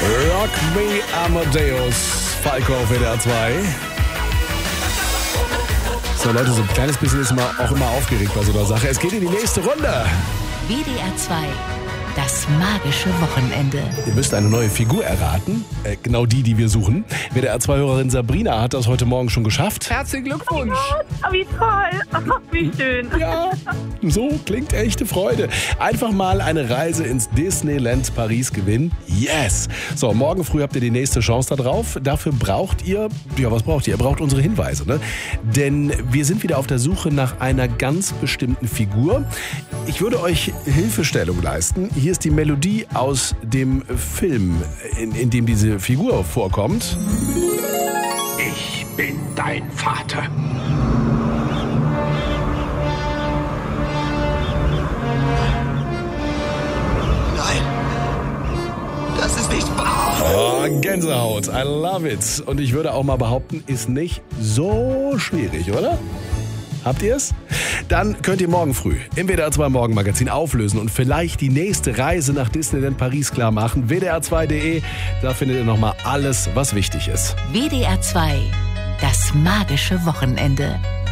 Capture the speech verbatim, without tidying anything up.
Rock Me Amadeus, Falco auf W D R zwei. So Leute, so ein kleines bisschen ist man auch immer aufgeregt bei so einer Sache. Es geht in die nächste Runde. W D R zwei, das magische Wochenende. Ihr müsst eine neue Figur erraten, äh, genau die, die wir suchen. W D R zwei-Hörerin Sabrina hat das heute Morgen schon geschafft. Herzlichen Glückwunsch. Oh, wie toll. Oh, wie schön. Ja, so klingt echte Freude. Einfach mal eine Reise ins Disneyland Paris gewinnen. Yes! So, morgen früh habt ihr die nächste Chance da drauf. Dafür braucht ihr, ja, was braucht ihr? Ihr braucht unsere Hinweise, ne? Denn wir sind wieder auf der Suche nach einer ganz bestimmten Figur. Ich würde euch Hilfestellung leisten. Hier ist die Melodie aus dem Film, in, in dem diese Figur vorkommt. Ich bin dein Vater. Nein, das ist nicht wahr. Oh, Gänsehaut, I love it. Und ich würde auch mal behaupten, ist nicht so schwierig, oder? Habt ihr es? Dann könnt ihr morgen früh im W D R zwei Morgenmagazin auflösen und vielleicht die nächste Reise nach Disneyland Paris klar machen. W D R zwei punkt de, da findet ihr nochmal alles, was wichtig ist. W D R zwei, das magische Wochenende.